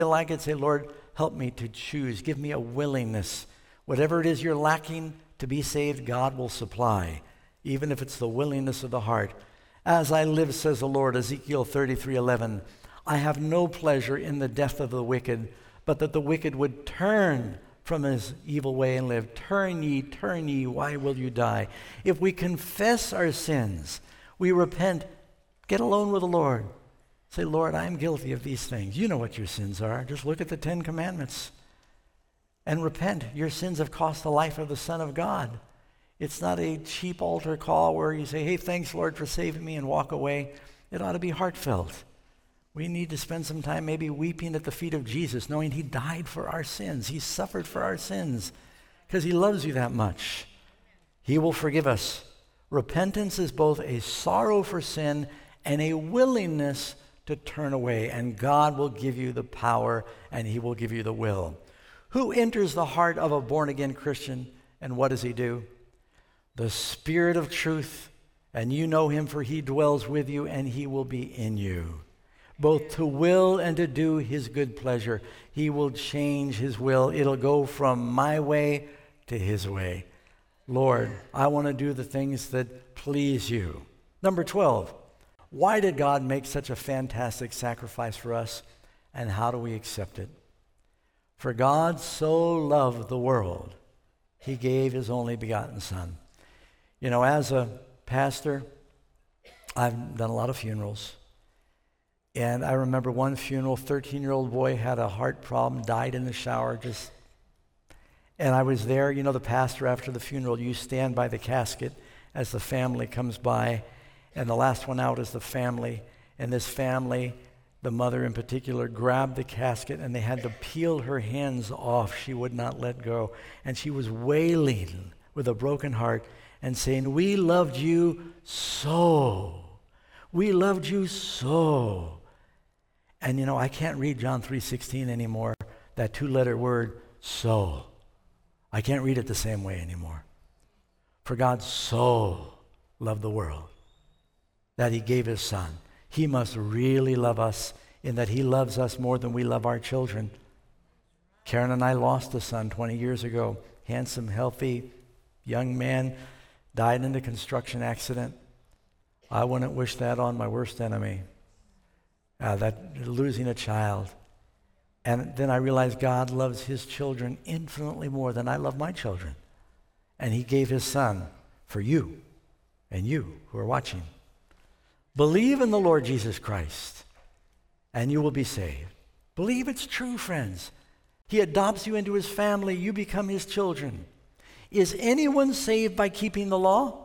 like it, say, Lord, help me to choose. Give me a willingness. Whatever it is you're lacking to be saved, God will supply, even if it's the willingness of the heart. As I live, says the Lord, Ezekiel 33:11, I have no pleasure in the death of the wicked, but that the wicked would turn from his evil way and live. Turn ye, why will you die? If we confess our sins, we repent, get alone with the Lord. Say, Lord, I'm guilty of these things. You know what your sins are. Just look at the 10 Commandments and repent. Your sins have cost the life of the Son of God. It's not a cheap altar call where you say, hey, thanks, Lord, for saving me, and walk away. It ought to be heartfelt. We need to spend some time maybe weeping at the feet of Jesus, knowing he died for our sins. He suffered for our sins because he loves you that much. He will forgive us. Repentance is both a sorrow for sin and a willingness to turn away, and God will give you the power and he will give you the will. Who enters the heart of a born-again Christian, and what does he do? The Spirit of truth, and you know him, for he dwells with you and he will be in you, both to will and to do his good pleasure. He will change his will. It'll go from my way to his way. Lord, I want to do the things that please you. Number 12, why did God make such a fantastic sacrifice for us, and how do we accept it? For God so loved the world, he gave his only begotten Son. You know, as a pastor, I've done a lot of funerals. And I remember one funeral, 13-year-old boy had a heart problem, died in the shower, and I was there. You know, the pastor after the funeral, you stand by the casket as the family comes by, and the last one out is the family. And this family, the mother in particular, grabbed the casket and they had to peel her hands off. She would not let go. And she was wailing with a broken heart and saying, we loved you so. We loved you so. And you know, I can't read John 3:16 anymore, that 2-letter word, so. I can't read it the same way anymore. For God so loved the world that he gave his Son. He must really love us in that he loves us more than we love our children. Karen and I lost a son 20 years ago. Handsome, healthy, young man, died in a construction accident. I wouldn't wish that on my worst enemy. Losing a child. And then I realized God loves his children infinitely more than I love my children. And he gave his Son for you and you who are watching. Believe in the Lord Jesus Christ and you will be saved. Believe it's true, friends. He adopts you into his family. You become his children. Is anyone saved by keeping the law?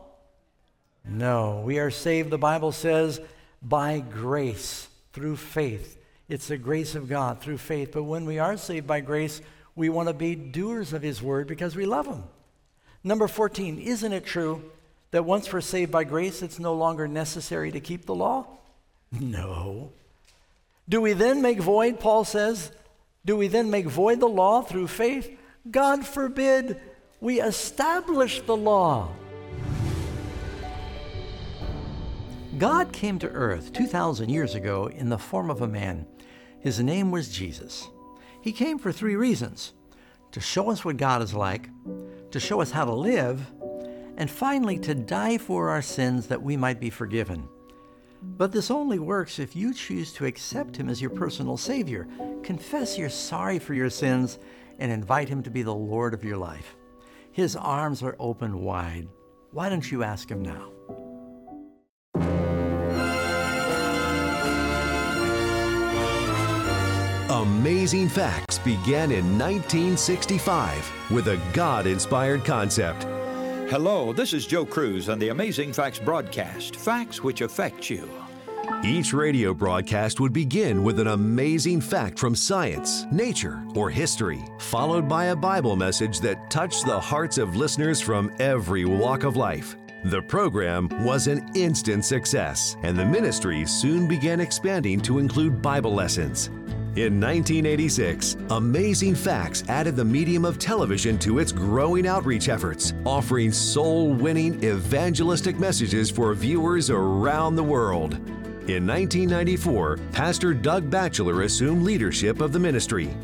No. We are saved, the Bible says, by grace, through faith. It's the grace of God through faith. But when we are saved by grace, we want to be doers of his word because we love him. Number 14, isn't it true that once we're saved by grace, it's no longer necessary to keep the law? No. Do we then make void, Paul says, do we then make void the law through faith? God forbid. We establish the law. God came to earth 2,000 years ago in the form of a man. His name was Jesus. He came for 3 reasons: to show us what God is like, to show us how to live, and finally to die for our sins that we might be forgiven. But this only works if you choose to accept him as your personal Savior, confess you're sorry for your sins, and invite him to be the Lord of your life. His arms are open wide. Why don't you ask him now? Amazing Facts began in 1965 with a God-inspired concept. Hello, this is Joe Cruz on the Amazing Facts broadcast, facts which affect you. Each radio broadcast would begin with an amazing fact from science, nature, or history, followed by a Bible message that touched the hearts of listeners from every walk of life. The program was an instant success, and the ministry soon began expanding to include Bible lessons. In 1986, Amazing Facts added the medium of television to its growing outreach efforts, offering soul-winning evangelistic messages for viewers around the world. In 1994, Pastor Doug Batchelor assumed leadership of the ministry.